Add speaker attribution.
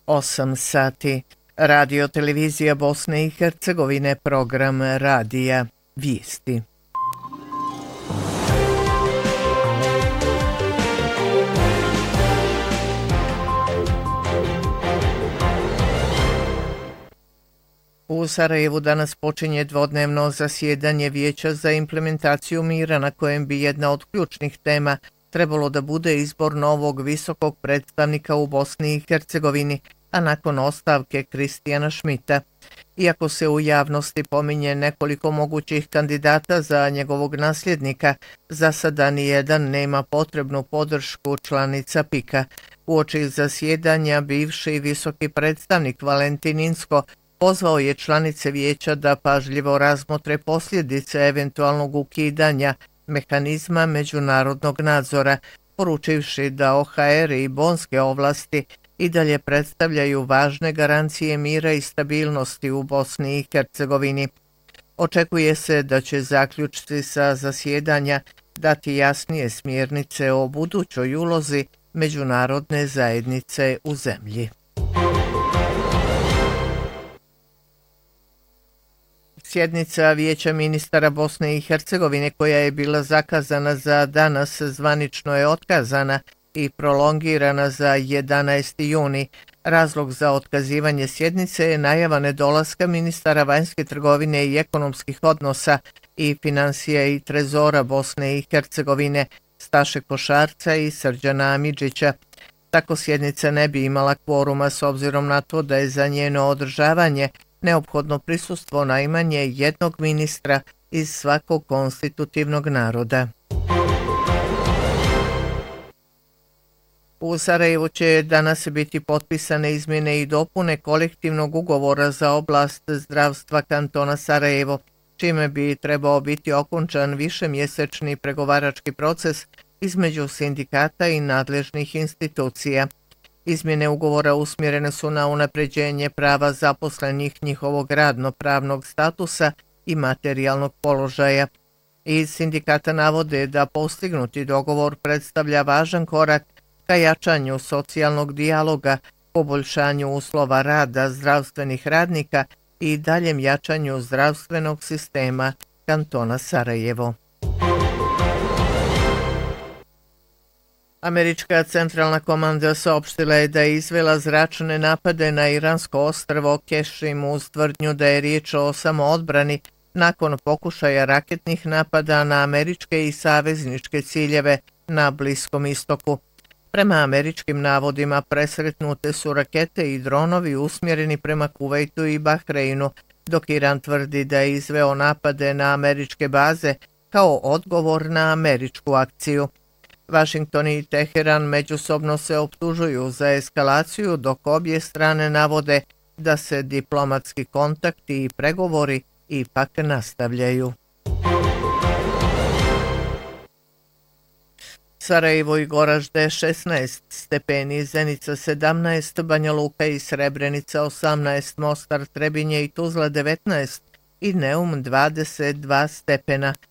Speaker 1: 8 sati. Radio televizija Bosne i Hercegovine, program radija Vijesti. U Sarajevu danas počinje dvodnevno zasjedanje Vijeća za implementaciju mira na kojem bi jedna od ključnih tema trebalo da bude izbor novog visokog predstavnika u Bosni i Hercegovini, a nakon ostavke Kristijana Šmita. Iako se u javnosti pominje nekoliko mogućih kandidata za njegovog nasljednika, za sada nijedan nema potrebnu podršku članica PIK-a. Uoči zasjedanja bivši visoki predstavnik Valentin Inzko pozvao je članice vijeća da pažljivo razmotre posljedice eventualnog ukidanja mehanizma međunarodnog nadzora, poručivši da OHR i bonske ovlasti i dalje predstavljaju važne garancije mira i stabilnosti u Bosni i Hercegovini. Očekuje se da će zaključci sa zasjedanja dati jasnije smjernice o budućoj ulozi međunarodne zajednice u zemlji. Sjednica Vijeća ministara Bosne i Hercegovine, koja je bila zakazana za danas, zvanično je otkazana i prolongirana za 11. juni. Razlog za otkazivanje sjednice je najava nedolaska ministara vanjske trgovine i ekonomskih odnosa i financija i trezora Bosne i Hercegovine, Staše Košarca i Srđana Amidžića. Tako sjednica ne bi imala kvoruma s obzirom na to da je za njeno održavanje neophodno prisustvo najmanje jednog ministra iz svakog konstitutivnog naroda. U Sarajevu će danas biti potpisane izmjene i dopune kolektivnog ugovora za oblast zdravstva kantona Sarajevo, čime bi trebao biti okončan višemjesečni pregovarački proces između sindikata i nadležnih institucija. Izmjene ugovora usmjerene su na unapređenje prava zaposlenih, njihovog radno-pravnog statusa i materijalnog položaja. Iz sindikata navode da postignuti dogovor predstavlja važan korak ka jačanju socijalnog dijaloga, poboljšanju uslova rada zdravstvenih radnika i daljem jačanju zdravstvenog sistema kantona Sarajevo. Američka centralna komanda saopštila je da je izvela zračne napade na iransko ostrvo Kešim uz tvrdnju da je riječ o samoodbrani nakon pokušaja raketnih napada na američke i savezničke ciljeve na Bliskom istoku. Prema američkim navodima presretnute su rakete i dronovi usmjereni prema Kuvejtu i Bahreinu, dok Iran tvrdi da je izveo napade na američke baze kao odgovor na američku akciju. Washington i Teheran međusobno se optužuju za eskalaciju, dok obje strane navode da se diplomatski kontakti i pregovori ipak nastavljaju. Sarajevo i Goražde 16 stepeni, Zenica 17, Banja Luka i Srebrenica 18, Mostar, Trebinje i Tuzla 19 i Neum 22 stepena.